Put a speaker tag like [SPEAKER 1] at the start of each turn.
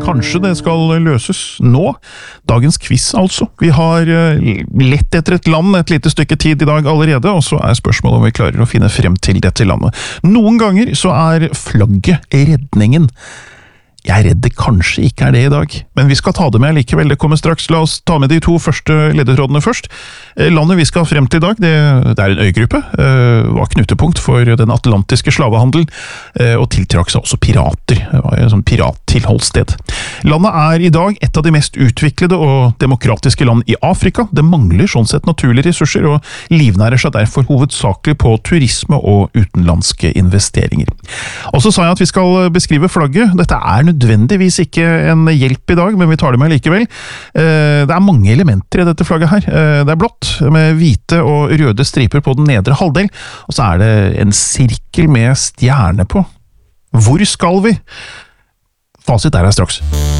[SPEAKER 1] kanskje det skal løses nå. Dagens quiz altså. Vi har lett etter et land et lite stykke tid i dag allerede, og så er spørsmålet om vi klarer å finne frem til dette landet. Noen ganger så er flagget redningen. Jeg er redd det kanskje ikke er det i dag, men vi skal ta det med likevel. Det kommer straks. La oss ta med de to første ledetrådene først. Landet vi skal frem til i dag, det er en øygruppe, var knutepunkt for den atlantiske slavehandelen, og tiltrakk seg også pirater. Det var et sånn pirattilholdssted. Landet er i dag et av de mest utviklede og demokratiske land i Afrika. Det mangler sånn sett naturlige ressurser, og livnærer seg derfor hovedsakelig på turisme og utenlandske investeringer. Og så sa jeg at vi skal beskrive flagget. Dette er nødvendigvis ikke en hjelp i dag, men vi tar det med likevel. Det er mange elementer i dette flagget her. Det er blått, med hvite og røde striper på den nedre halvdel, og så er det en sirkel med stjerne på. Hvor skal vi? Fasit der er straks.